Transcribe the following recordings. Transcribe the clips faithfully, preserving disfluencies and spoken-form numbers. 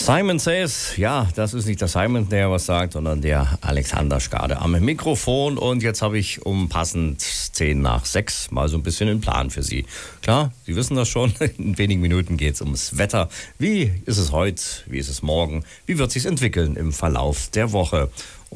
Simon Says, ja, das ist nicht der Simon, der was sagt, sondern der Alexander Skade am Mikrofon. Und jetzt habe ich um passend zehn nach sechs mal so ein bisschen einen Plan für Sie. Klar, Sie wissen das schon, in wenigen Minuten geht es ums Wetter. Wie ist es heute? Wie ist es morgen? Wie wird es sich entwickeln im Verlauf der Woche?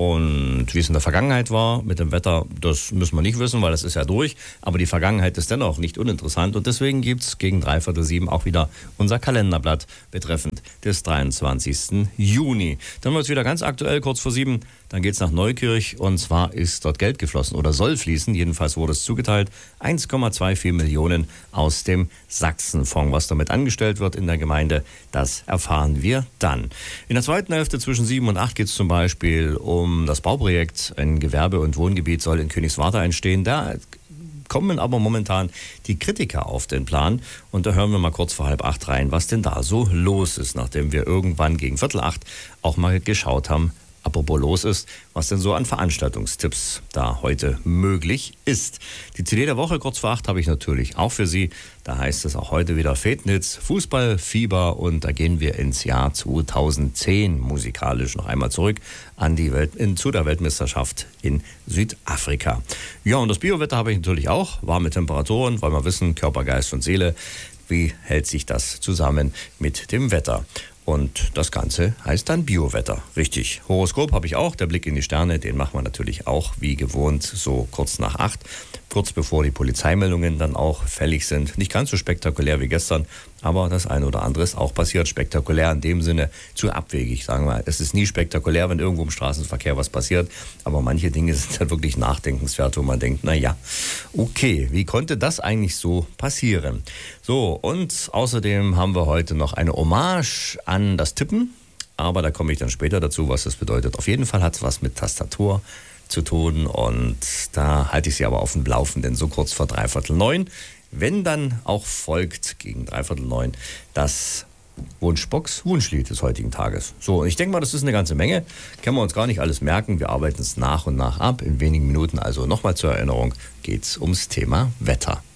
Und wie es in der Vergangenheit war mit dem Wetter, das müssen wir nicht wissen, weil das ist ja durch. Aber die Vergangenheit ist dennoch nicht uninteressant. Und deswegen gibt es gegen dreiviertel sieben auch wieder unser Kalenderblatt betreffend des dreiundzwanzigsten Juni. Dann wird es wieder ganz aktuell, kurz vor sieben. Dann geht es nach Neukirch und zwar ist dort Geld geflossen oder soll fließen. Jedenfalls wurde es zugeteilt. eins Komma vierundzwanzig Millionen aus dem Sachsenfonds. Was damit angestellt wird in der Gemeinde, das erfahren wir dann. In der zweiten Hälfte zwischen sieben und acht geht es zum Beispiel um das Bauprojekt. Ein Gewerbe- und Wohngebiet soll in Königswarter entstehen. Da kommen aber momentan die Kritiker auf den Plan. Und da hören wir mal kurz vor halb acht rein, was denn da so los ist, nachdem wir irgendwann gegen Viertel acht auch mal geschaut haben, apropos los ist, was denn so an Veranstaltungstipps da heute möglich ist. Die C D der Woche kurz vor acht habe ich natürlich auch für Sie. Da heißt es auch heute wieder Fednitz, Fußballfieber und da gehen wir ins Jahr zweitausendzehn musikalisch noch einmal zurück an die Welt, in, zu der Weltmeisterschaft in Südafrika. Ja, und das Biowetter habe ich natürlich auch. Warme Temperaturen, weil wir wissen, Körper, Geist und Seele, wie hält sich das zusammen mit dem Wetter? Und das Ganze heißt dann Biowetter. Richtig. Horoskop habe ich auch. Der Blick in die Sterne, den machen wir natürlich auch wie gewohnt so kurz nach acht. Kurz bevor die Polizeimeldungen dann auch fällig sind. Nicht ganz so spektakulär wie gestern, aber das eine oder andere ist auch passiert. Spektakulär in dem Sinne zu abwegig, sagen wir. Es ist nie spektakulär, wenn irgendwo im Straßenverkehr was passiert. Aber manche Dinge sind halt wirklich nachdenkenswert, wo man denkt, na ja, okay, wie konnte das eigentlich so passieren? So, und außerdem haben wir heute noch eine Hommage an das Tippen. Aber da komme ich dann später dazu, was das bedeutet. Auf jeden Fall hat es was mit Tastatur zu tun und da halte ich Sie aber auf dem Laufenden, so kurz vor dreiviertel neun. Wenn dann auch folgt gegen dreiviertel neun das Wunschbox Wunschlied des heutigen Tages. So, ich denke mal, das ist eine ganze Menge. Können wir uns gar nicht alles merken. Wir arbeiten es nach und nach ab. In wenigen Minuten, also nochmal zur Erinnerung, geht es ums Thema Wetter.